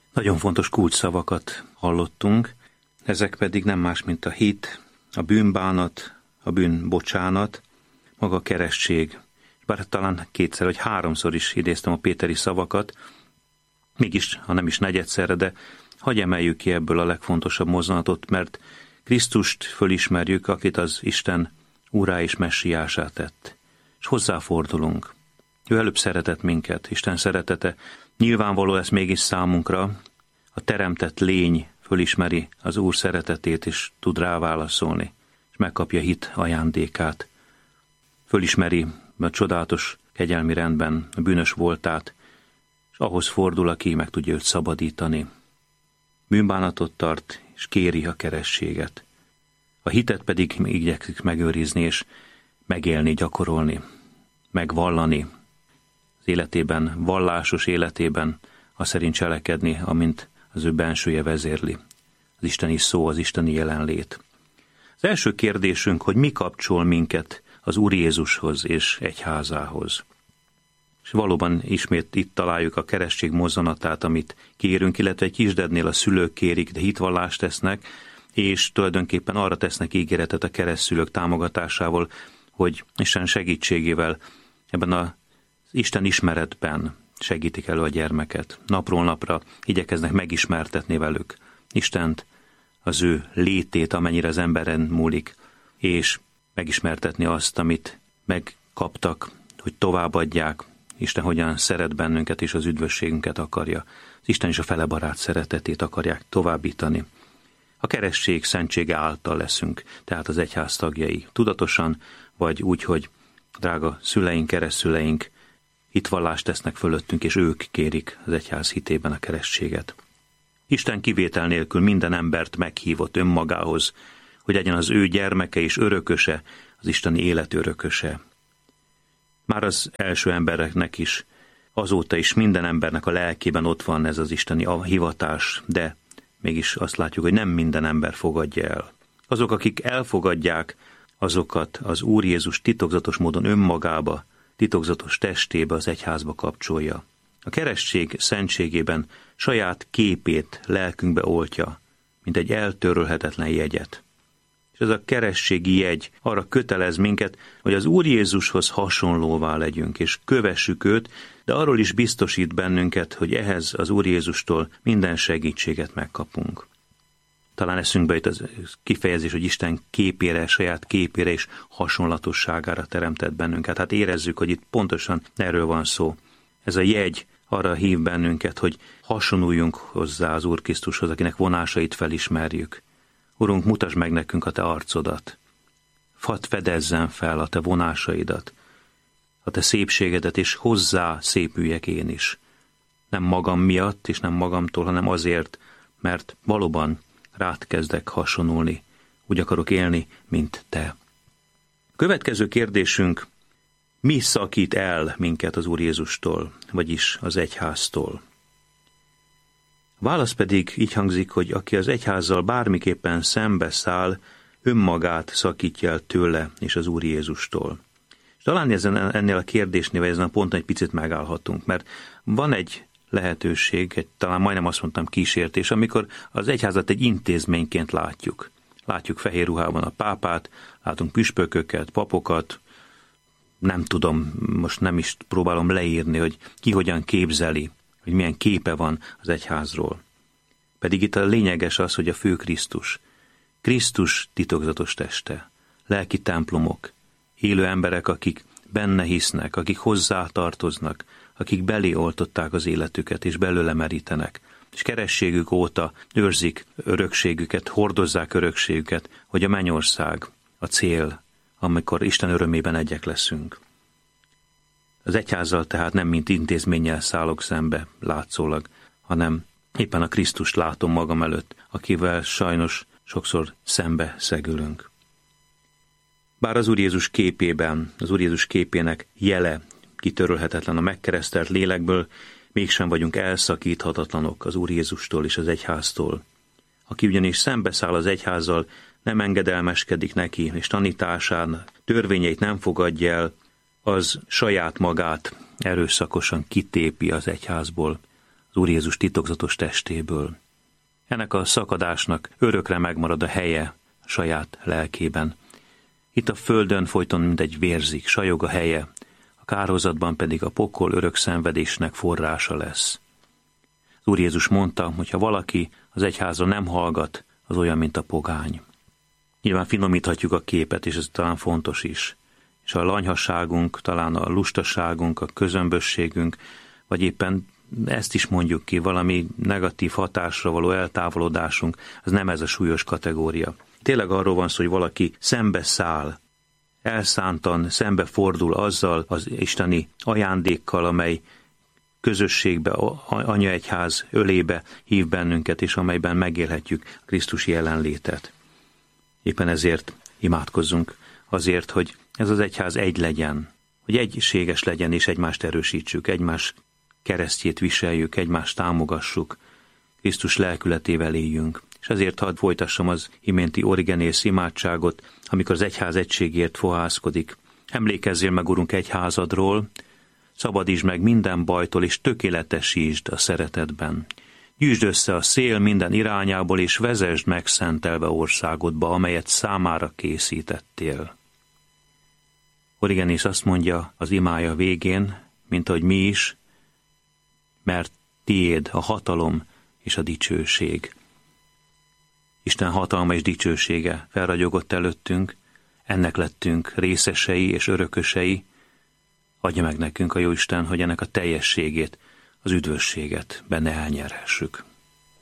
Nagyon fontos kulcsszavakat hallottunk, ezek pedig nem más, mint a hit, a bűnbánat, a bűnbocsánat, maga a keresztség. Bár talán kétszer vagy háromszor is idéztem a péteri szavakat, mégis, ha nem is negyedszerre, de hagyj emeljük ki ebből a legfontosabb mozdulatot, mert Krisztust fölismerjük, akit az Isten úrá és messiásá tett. És hozzáfordulunk. Ő előbb szeretett minket, Isten szeretete. Nyilvánvaló lesz mégis számunkra, a teremtett lény fölismeri az Úr szeretetét, és tud rá válaszolni, és megkapja hit ajándékát. Fölismeri a csodálatos kegyelmi rendben a bűnös voltát, és ahhoz fordul, aki meg tudja őt szabadítani. Bűnbánatot tart, és kéri a kerességet. A hitet pedig igyekszik megőrizni, és megélni, gyakorolni, megvallani. Az életében, vallásos életében azt szerint cselekedni, amint az ő bensője vezérli. Az isteni szó, az isteni jelenlét. Az első kérdésünk, hogy mi kapcsol minket az Úr Jézushoz és egyházához. És valóban ismét itt találjuk a keresztség mozzanatát, amit kérünk, illetve egy kisdednél a szülők kérik, de hitvallást tesznek, és tulajdonképpen arra tesznek ígéretet a keresztszülők támogatásával, hogy Isten segítségével ebben az Isten ismeretben segítik elő a gyermeket. Napról napra igyekeznek megismertetni velük Istent, az ő létét, amennyire az emberen múlik, és megismertetni azt, amit megkaptak, hogy továbbadják. Isten hogyan szeret bennünket, és az üdvösségünket akarja. Az Isten is a felebarát szeretetét akarják továbbítani. A keresztség szentsége által leszünk, tehát az egyház tagjai. Tudatosan, vagy úgy, hogy drága szüleink, keresztszüleink hitvallást tesznek fölöttünk, és ők kérik az egyház hitében a keresztséget. Isten kivétel nélkül minden embert meghívott önmagához, hogy legyen az ő gyermeke és örököse, az isteni élet örököse. Már az első embereknek is, azóta is minden embernek a lelkében ott van ez az isteni hivatás, de mégis azt látjuk, hogy nem minden ember fogadja el. Azok, akik elfogadják, azokat az Úr Jézus titokzatos módon önmagába, titokzatos testébe, az egyházba kapcsolja. A keresztség szentségében saját képét lelkünkbe oltja, mint egy eltörölhetetlen jegyet. És ez a keresztségi jegy arra kötelez minket, hogy az Úr Jézushoz hasonlóvá legyünk, és kövessük őt, de arról is biztosít bennünket, hogy ehhez az Úr Jézustól minden segítséget megkapunk. Talán eszünkbe jut az kifejezés, hogy Isten képére, saját képére és hasonlatosságára teremtett bennünket. Hát érezzük, hogy itt pontosan erről van szó. Ez a jegy arra hív bennünket, hogy hasonluljunk hozzá az Úr Krisztushoz, akinek vonásait felismerjük. Urunk, mutasd meg nekünk a te arcodat. Hadd fedezzen fel a te vonásaidat, a te szépségedet, és hozzá szépüljek én is. Nem magam miatt, és nem magamtól, hanem azért, mert valóban rád kezdek hasonulni. Úgy akarok élni, mint te. Következő kérdésünk, mi szakít el minket az Úr Jézustól, vagyis az egyháztól? Válasz pedig így hangzik, hogy aki az egyházzal bármiképpen szembeszáll, önmagát szakítja el tőle és az Úr Jézustól. És talán ennél a kérdésnél, vagy ezen a ponton egy picit megállhatunk, mert van egy lehetőség, talán majdnem azt mondtam kísértés, amikor az egyházat egy intézményként látjuk. Látjuk fehér ruhában a pápát, látunk püspököket, papokat, nem tudom, most nem is próbálom leírni, hogy ki hogyan képzeli, hogy milyen képe van az egyházról. Pedig itt a lényeges az, hogy a fő Krisztus. Krisztus titokzatos teste, lelki templomok, élő emberek, akik benne hisznek, akik hozzá tartoznak, akik belé oltották az életüket, és belőle merítenek, és kerességük óta őrzik örökségüket, hordozzák örökségüket, hogy a mennyország a cél, amikor Isten örömében egyek leszünk. Az egyházzal tehát nem mint intézménnyel szállok szembe látszólag, hanem éppen a Krisztust látom magam előtt, akivel sajnos sokszor szembe szegülünk. Bár az Úr Jézus képében, az Úr Jézus képének jele kitörölhetetlen a megkeresztelt lélekből, mégsem vagyunk elszakíthatatlanok az Úr Jézustól és az egyháztól. Aki ugyanis szembeszáll az egyházzal, nem engedelmeskedik neki, és tanításán törvényeit nem fogadja el, az saját magát erőszakosan kitépi az egyházból, az Úr Jézus titokzatos testéből. Ennek a szakadásnak örökre megmarad a helye a saját lelkében. Itt a földön folyton mindegy vérzik, sajog a helye, a kárhozatban pedig a pokol örök szenvedésnek forrása lesz. Az Úr Jézus mondta, hogy ha valaki az egyházra nem hallgat, az olyan, mint a pogány. Nyilván finomíthatjuk a képet, és ez talán fontos is. És a lanyhasságunk, talán a lustaságunk, a közömbösségünk, vagy éppen ezt is mondjuk ki, valami negatív hatásra való eltávolodásunk, az nem ez a súlyos kategória. Tényleg arról van szó, hogy valaki szembeszáll, elszántan szembefordul azzal az isteni ajándékkal, amely közösségbe, anyaegyház ölébe hív bennünket, és amelyben megélhetjük Krisztus jelenlétet. Éppen ezért imádkozzunk azért, hogy ez az egyház egy legyen, hogy egységes legyen, és egymást erősítsük, egymás keresztjét viseljük, egymást támogassuk, Krisztus lelkületével éljünk. És ezért hadd folytassam az iménti Origenész imádságot, amikor az egyház egységért fohászkodik. Emlékezzél meg, Urunk, egyházadról, szabadítsd meg minden bajtól, és tökéletesítsd a szeretetben. Gyűjtsd össze a szél minden irányából, és vezesd megszentelve országodba, amelyet számára készítettél. Origenész azt mondja az imája végén, mint ahogy mi is, mert tiéd a hatalom és a dicsőség. Isten hatalma és dicsősége felragyogott előttünk, ennek lettünk részesei és örökösei. Adja meg nekünk a Jóisten, hogy ennek a teljességét, az üdvösséget benne elnyerhessük.